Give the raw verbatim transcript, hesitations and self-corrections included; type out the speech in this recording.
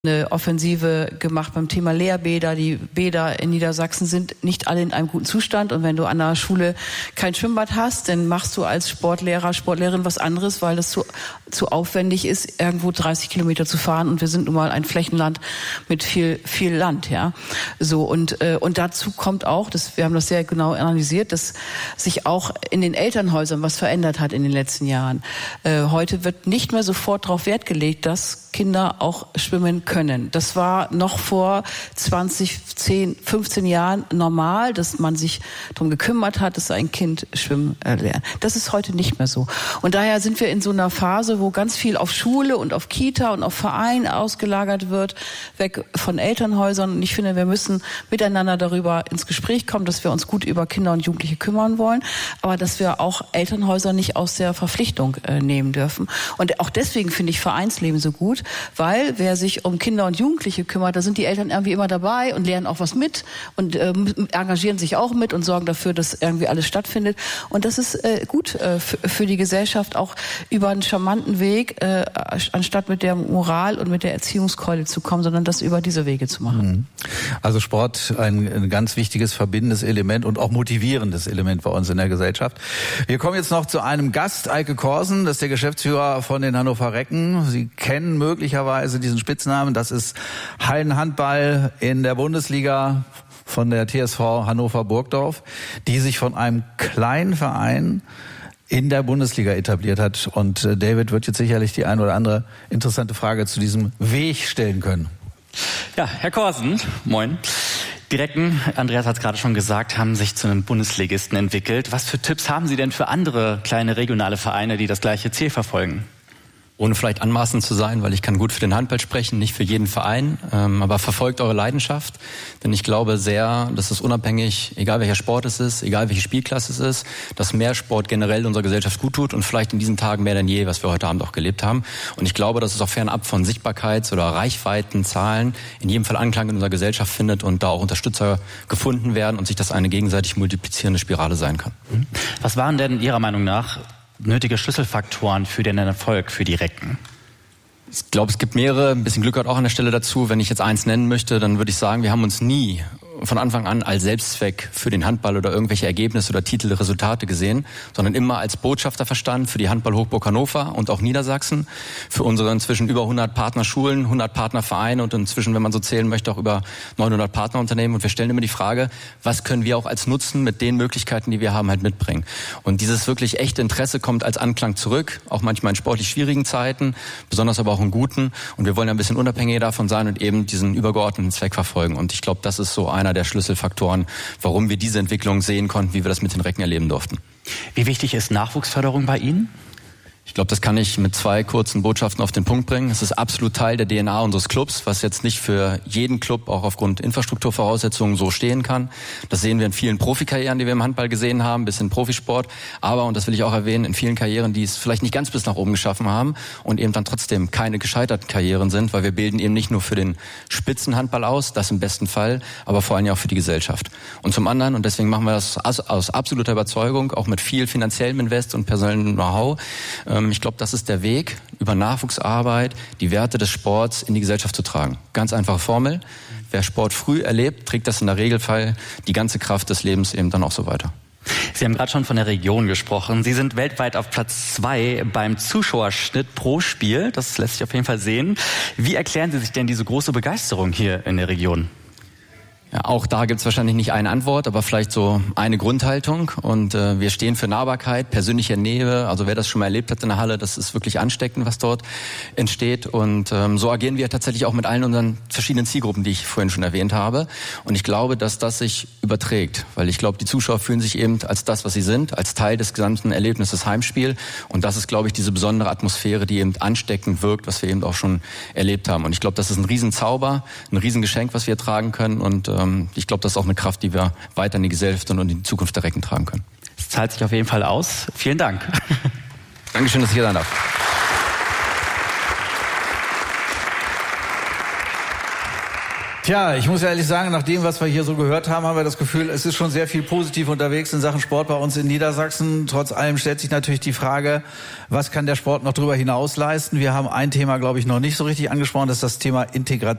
eine Offensive gemacht beim Thema Lehrbäder. Die Bäder in Niedersachsen sind nicht alle in einem guten Zustand. Und wenn du an der Schule kein Schwimmbad hast, dann machst du als Sportlehrer, Sportlehrerin was anderes, weil es zu, zu aufwendig ist, irgendwo dreißig Kilometer zu fahren. Und wir sind nun mal ein Flächenland mit viel, viel Land, ja. So, und, äh, und dazu kommt auch, das, wir haben das sehr genau analysiert, dass sich auch in den Elternhäusern was verändert hat in den letzten Jahren. Äh, heute wird nicht mehr sofort darauf Wert gelegt, dass Kinder auch schwimmen können. Das war noch vor zwanzig, zehn, fünfzehn Jahren normal, dass man sich darum gekümmert hat, dass ein Kind schwimmen lernt. Das ist heute nicht mehr so. Und daher sind wir in so einer Phase, wo ganz viel auf Schule und auf Kita und auf Verein ausgelagert wird, weg von Elternhäusern. Und ich finde, wir müssen miteinander darüber ins Gespräch kommen, dass wir uns gut über Kinder und Jugendliche kümmern wollen, aber dass wir auch Elternhäuser nicht aus der Verpflichtung äh, nehmen dürfen. Und auch deswegen finde ich Vereinsleben so gut, weil wer sich um Kinder und Jugendliche kümmert, da sind die Eltern irgendwie immer dabei und lernen auch was mit und äh, engagieren sich auch mit und sorgen dafür, dass irgendwie alles stattfindet. Und das ist äh, gut äh, für die Gesellschaft, auch über einen charmanten Weg, äh, anstatt mit der Moral und mit der Erziehungskeule zu kommen, sondern das über diese Wege zu machen. Also Sport, ein, ein ganz wichtiges verbindendes Element und auch motivierendes Element bei uns in der Gesellschaft. Wir kommen jetzt noch zu einem Gast, Eike Korsen, das ist der Geschäftsführer von den Hannover Recken. Sie kennen möglicherweise diesen Spitznamen. Das ist Hallenhandball in der Bundesliga von der T S V Hannover Burgdorf, die sich von einem kleinen Verein in der Bundesliga etabliert hat. Und David wird jetzt sicherlich die eine oder andere interessante Frage zu diesem Weg stellen können. Ja, Herr Korsen, moin. Die Recken, Andreas hat es gerade schon gesagt, haben sich zu einem Bundesligisten entwickelt. Was für Tipps haben Sie denn für andere kleine regionale Vereine, die das gleiche Ziel verfolgen? Ohne vielleicht anmaßend zu sein, weil ich kann gut für den Handball sprechen, nicht für jeden Verein, ähm, aber verfolgt eure Leidenschaft, denn ich glaube sehr, dass es unabhängig, egal welcher Sport es ist, egal welche Spielklasse es ist, dass mehr Sport generell unserer Gesellschaft gut tut und vielleicht in diesen Tagen mehr denn je, was wir heute Abend auch gelebt haben. Und ich glaube, dass es auch fernab von Sichtbarkeits- oder Reichweitenzahlen in jedem Fall Anklang in unserer Gesellschaft findet und da auch Unterstützer gefunden werden und sich das eine gegenseitig multiplizierende Spirale sein kann. Was waren denn Ihrer Meinung nach nötige Schlüsselfaktoren für den Erfolg für die Recken? Ich glaube, es gibt mehrere. Ein bisschen Glück hat auch an der Stelle dazu. Wenn ich jetzt eins nennen möchte, dann würde ich sagen, wir haben uns nie von Anfang an als Selbstzweck für den Handball oder irgendwelche Ergebnisse oder Titel, Resultate gesehen, sondern immer als Botschafter verstanden für die Handball-Hochburg Hannover und auch Niedersachsen, für unsere inzwischen über hundert Partnerschulen, hundert Partnervereine und inzwischen, wenn man so zählen möchte, auch über neunhundert Partnerunternehmen. Und wir stellen immer die Frage, was können wir auch als Nutzen mit den Möglichkeiten, die wir haben, halt mitbringen. Und dieses wirklich echte Interesse kommt als Anklang zurück, auch manchmal in sportlich schwierigen Zeiten, besonders aber auch in guten. Und wir wollen ja ein bisschen unabhängiger davon sein und eben diesen übergeordneten Zweck verfolgen. Und ich glaube, das ist so einer der Schlüsselfaktoren, warum wir diese Entwicklung sehen konnten, wie wir das mit den Recken erleben durften. Wie wichtig ist Nachwuchsförderung bei Ihnen? Ich glaube, das kann ich mit zwei kurzen Botschaften auf den Punkt bringen. Es ist absolut Teil der D N A unseres Clubs, was jetzt nicht für jeden Club auch aufgrund Infrastrukturvoraussetzungen so stehen kann. Das sehen wir in vielen Profikarrieren, die wir im Handball gesehen haben, bis in Profisport. Aber, und das will ich auch erwähnen, in vielen Karrieren, die es vielleicht nicht ganz bis nach oben geschaffen haben und eben dann trotzdem keine gescheiterten Karrieren sind, weil wir bilden eben nicht nur für den Spitzenhandball aus, das im besten Fall, aber vor allem auch für die Gesellschaft. Und zum anderen, und deswegen machen wir das aus absoluter Überzeugung, auch mit viel finanziellem Invest und personellem Know-how, ich glaube, das ist der Weg, über Nachwuchsarbeit die Werte des Sports in die Gesellschaft zu tragen. Ganz einfache Formel. Wer Sport früh erlebt, trägt das in der Regelfall die ganze Kraft des Lebens eben dann auch so weiter. Sie haben gerade schon von der Region gesprochen. Sie sind weltweit auf Platz zwei beim Zuschauerschnitt pro Spiel. Das lässt sich auf jeden Fall sehen. Wie erklären Sie sich denn diese große Begeisterung hier in der Region? Ja, auch da gibt's wahrscheinlich nicht eine Antwort, aber vielleicht so eine Grundhaltung. Und äh, wir stehen für Nahbarkeit, persönliche Nähe. Also wer das schon mal erlebt hat in der Halle, das ist wirklich ansteckend, was dort entsteht. Und ähm, so agieren wir tatsächlich auch mit allen unseren verschiedenen Zielgruppen, die ich vorhin schon erwähnt habe. Und ich glaube, dass das sich überträgt, weil ich glaube, die Zuschauer fühlen sich eben als das, was sie sind, als Teil des gesamten Erlebnisses Heimspiel. Und das ist, glaube ich, diese besondere Atmosphäre, die eben ansteckend wirkt, was wir eben auch schon erlebt haben. Und ich glaube, das ist ein Riesenzauber, ein Riesengeschenk, was wir tragen können. Und ich glaube, das ist auch eine Kraft, die wir weiter in die Gesellschaft und in die Zukunft der Recken tragen können. Es zahlt sich auf jeden Fall aus. Vielen Dank. Dankeschön, dass ich hier sein darf. Tja, ich muss ehrlich sagen, nach dem, was wir hier so gehört haben, haben wir das Gefühl, es ist schon sehr viel positiv unterwegs in Sachen Sport bei uns in Niedersachsen. Trotz allem stellt sich natürlich die Frage, was kann der Sport noch darüber hinaus leisten? Wir haben ein Thema, glaube ich, noch nicht so richtig angesprochen, das ist das Thema Integration.